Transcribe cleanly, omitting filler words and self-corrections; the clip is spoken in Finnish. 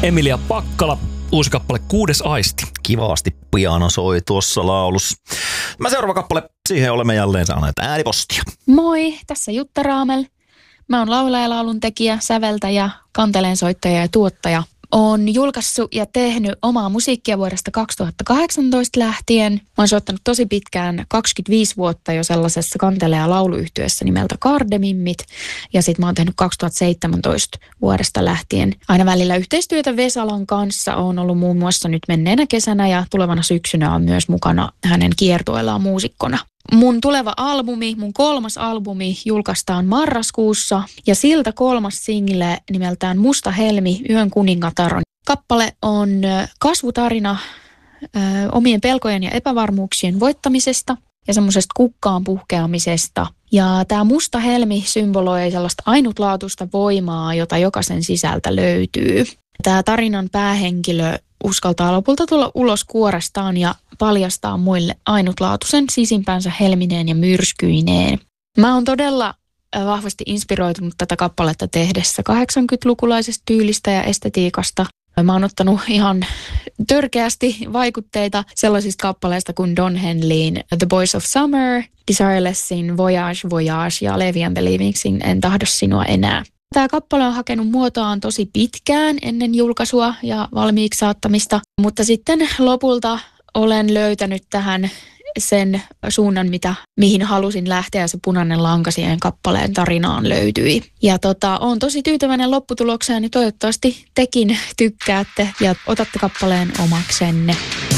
Emilia Pakkala, uusi kappale Kuudes aisti. Kivasti piano soi tuossa laulussa. Seuraava kappale, siihen olemme jälleen saaneet äänipostia. Moi, tässä Jutta Raamel. Mä oon laulaja, lauluntekijä, säveltäjä, kanteleensoittaja ja tuottaja. Oon julkaissut ja tehnyt omaa musiikkia vuodesta 2018 lähtien. Mä oon soittanut tosi pitkään, 25 vuotta jo sellaisessa kantele- ja lauluyhtyössä nimeltä Kardemimmit. Ja sit mä oon tehnyt 2017 vuodesta lähtien aina välillä yhteistyötä Vesalan kanssa. Oon ollut muun muassa nyt menneenä kesänä ja tulevana syksynä on myös mukana hänen kiertueellaan muusikkona. Mun tuleva albumi, mun 3. albumi julkaistaan marraskuussa ja siltä 3. single nimeltään Musta helmi, Yön kuningatar. Kappale on kasvutarina omien pelkojen ja epävarmuuksien voittamisesta ja semmoisesta kukkaan puhkeamisesta. Ja tämä musta helmi symboloi sellaista ainutlaatuista voimaa, jota jokaisen sisältä löytyy. Tämä tarinan päähenkilö uskaltaa lopulta tulla ulos kuorestaan ja paljastaa muille ainutlaatuisen sisimpänsä helmineen ja myrskyineen. Mä oon todella vahvasti inspiroitunut tätä kappaletta tehdessä 80-lukulaisesta tyylistä ja estetiikasta. Mä oon ottanut ihan törkeästi vaikutteita sellaisista kappaleista kuin Don Henleyn The Boys of Summer, Desirelessin Voyage Voyage ja Levi and the Leavingsin En tahdo sinua enää. Tämä kappale on hakenut muotoaan tosi pitkään ennen julkaisua ja valmiiksi saattamista, mutta sitten lopulta olen löytänyt tähän sen suunnan, mihin halusin lähteä ja se punainen lanka siihen kappaleen tarinaan löytyi. Ja olen tosi tyytyväinen lopputulokseen, niin toivottavasti tekin tykkäätte ja otatte kappaleen omaksenne.